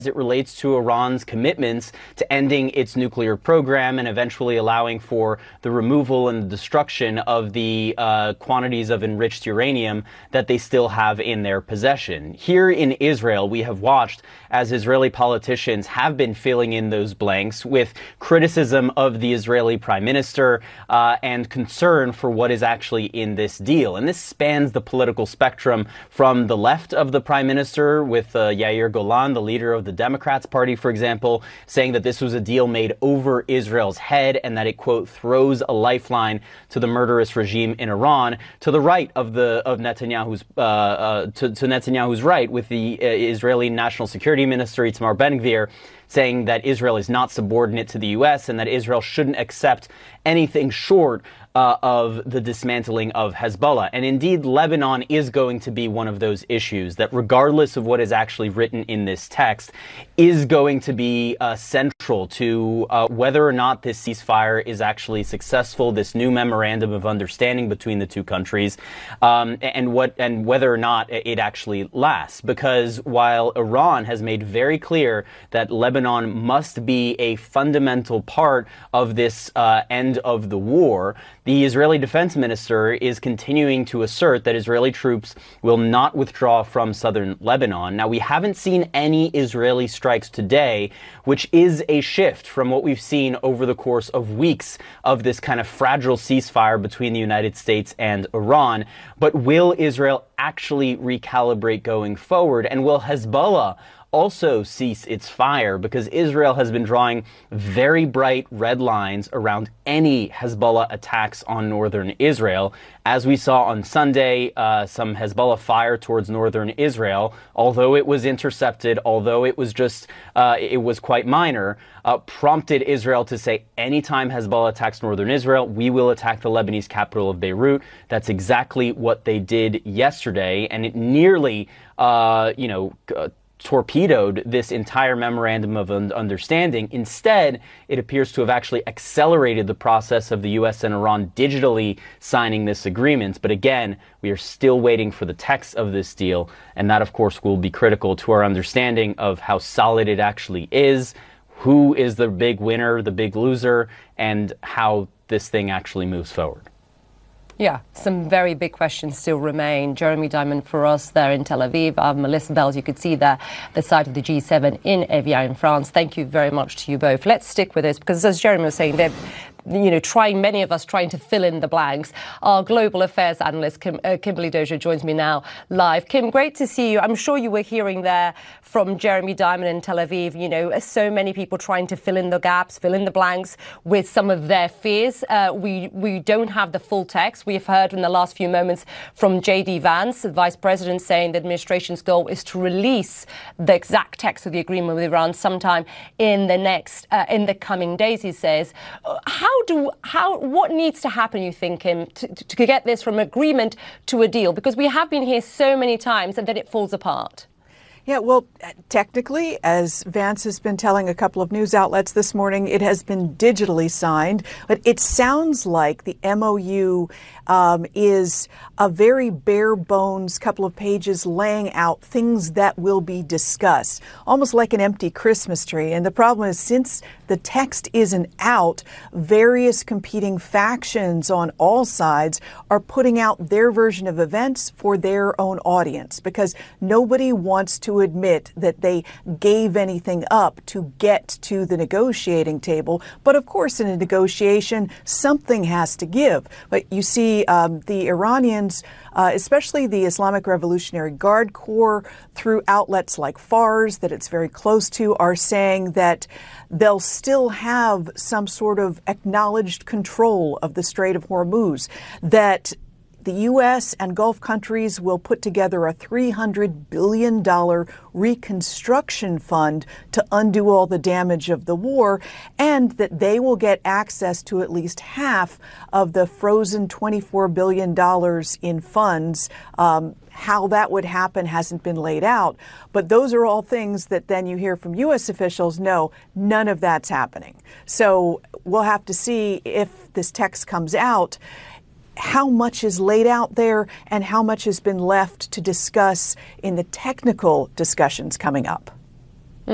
it relates to Iran's commitments to ending its nuclear program and eventually allowing for the removal and the destruction of the quantities of enriched uranium that they still have in their possession. Here in Israel, we have watched as Israeli politicians have been filling in those blanks with criticism of the Israeli prime minister and concern for what is actually in this deal. And this spans the political spectrum from the left of the prime minister with Yair Golan, the leader of the Democrats Party, for example, saying that this was a deal made over Israel's head and that it, quote, throws a lifeline to the murderous regime in Iran, to the right of Netanyahu's to Netanyahu's right, with the Israeli National Security Minister Itamar Ben-Gvir saying that Israel is not subordinate to the U.S. and that Israel shouldn't accept anything short of the dismantling of Hezbollah. And indeed, Lebanon is going to be one of those issues that, regardless of what is actually written in this text, is going to be central to whether or not this ceasefire is actually successful, this new memorandum of understanding between the two countries, and whether or not it actually lasts. Because while Iran has made very clear that Lebanon must be a fundamental part of this end of the war, the Israeli defense minister is continuing to assert that Israeli troops will not withdraw from southern Lebanon. Now, we haven't seen any Israeli strikes today, which is a shift from what we've seen over the course of weeks of this kind of fragile ceasefire between the United States and Iran. But will Israel actually recalibrate going forward? And will Hezbollah also cease its fire? Because Israel has been drawing very bright red lines around any Hezbollah attacks on northern Israel. As we saw on Sunday, some Hezbollah fire towards northern Israel, although it was intercepted, although it was just, it was quite minor, prompted Israel to say, anytime Hezbollah attacks northern Israel, we will attack the Lebanese capital of Beirut. That's exactly what they did yesterday, and it nearly, torpedoed this entire memorandum of understanding. Instead, it appears to have actually accelerated the process of the U.S. and Iran digitally signing this agreement. But again, we are still waiting for the text of this deal, and that, of course, will be critical to our understanding of how solid it actually is, who is the big winner, the big loser, and how this thing actually moves forward. Yeah, some very big questions still remain. Jeremy Diamond for us there in Tel Aviv. Melissa Bells, you could see there the site of the G7 in Evian in France. Thank you very much to you both. Let's stick with this because, as Jeremy was saying, many of us trying to fill in the blanks. Our global affairs analyst, Kimberly Dozier, joins me now live. Kim, great to see you. I'm sure you were hearing there from Jeremy Diamond in Tel Aviv, so many people trying to fill in the gaps, fill in the blanks with some of their fears. We don't have the full text. We have heard in the last few moments from J.D. Vance, the Vice President, saying the administration's goal is to release the exact text of the agreement with Iran sometime in the coming days, he says. What needs to happen, you think, Kim, to get this from agreement to a deal? Because we have been here so many times and then it falls apart. Yeah, well, technically, as Vance has been telling a couple of news outlets this morning, it has been digitally signed. But it sounds like the MOU is a very bare bones couple of pages laying out things that will be discussed, almost like an empty Christmas tree. And the problem is, since the text isn't out, various competing factions on all sides are putting out their version of events for their own audience, because nobody wants to admit that they gave anything up to get to the negotiating table. But of course, in a negotiation, something has to give. But you see the Iranians, especially the Islamic Revolutionary Guard Corps, through outlets like Fars that it's very close to, are saying that they'll still have some sort of acknowledged control of the Strait of Hormuz, that the U.S. and Gulf countries will put together a $300 billion reconstruction fund to undo all the damage of the war, and that they will get access to at least half of the frozen $24 billion in funds. How that would happen hasn't been laid out. But those are all things that then you hear from U.S. officials, no, none of that's happening. So we'll have to see if this text comes out, how much is laid out there and how much has been left to discuss in the technical discussions coming up.